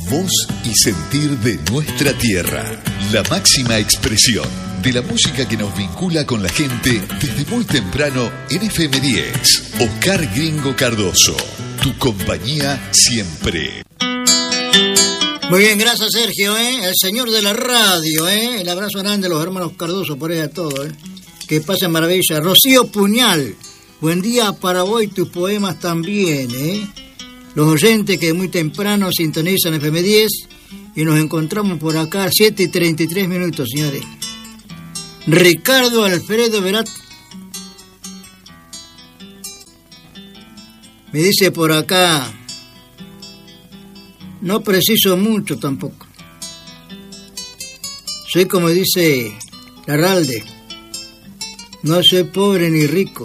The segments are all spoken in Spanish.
voz y sentir de nuestra tierra. La máxima expresión de la música que nos vincula con la gente desde muy temprano en FM10. Oscar Gringo Cardoso, tu compañía siempre. Muy bien, gracias Sergio, el señor de la radio, el abrazo grande a los hermanos Cardoso por ahí a todos, que pasen maravilla. Rocío Puñal, buen día para vos y tus poemas también, Los oyentes que muy temprano sintonizan FM10 y nos encontramos por acá 7:33, señores. Ricardo Alfredo Verat me dice por acá, no preciso mucho tampoco. Soy como dice Larralde, no soy pobre ni rico.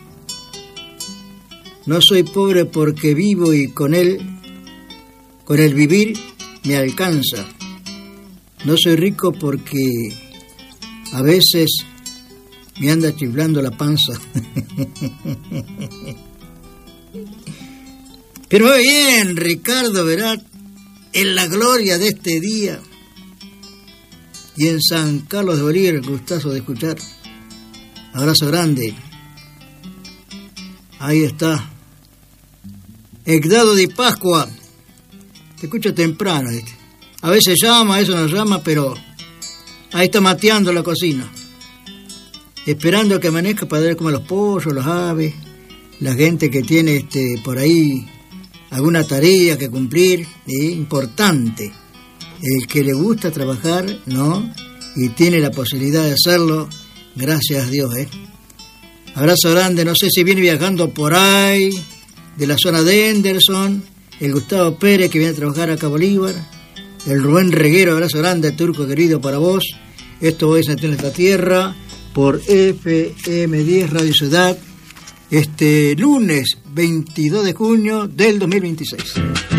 No soy pobre porque vivo y con el vivir me alcanza. No soy rico porque a veces me anda chiflando la panza. Pero muy bien, Ricardo Verat, en la gloria de este día y en San Carlos de Bolívar, gustazo de escuchar. Abrazo grande. Ahí está. Egdado de Pascua. Te escucho temprano. A veces llama, a veces no llama, pero ahí está mateando la cocina. Esperando a que amanezca para ver como los pollos, los aves, la gente que tiene por ahí alguna tarea que cumplir, importante. El que le gusta trabajar, ¿no? Y tiene la posibilidad de hacerlo, gracias a Dios, Abrazo grande, no sé si viene viajando por ahí, de la zona de Henderson, el Gustavo Pérez que viene a trabajar acá a Bolívar, el Rubén Reguero, abrazo grande, turco querido para vos. Esto es en esta tierra, por FM10 Radio Ciudad, lunes 22 de junio del 2026.